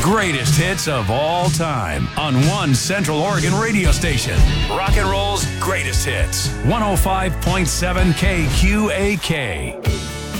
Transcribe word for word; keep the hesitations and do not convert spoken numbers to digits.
greatest hits of all time on one Central Oregon radio station. Rock and roll's greatest hits. one oh five point seven K Q A K.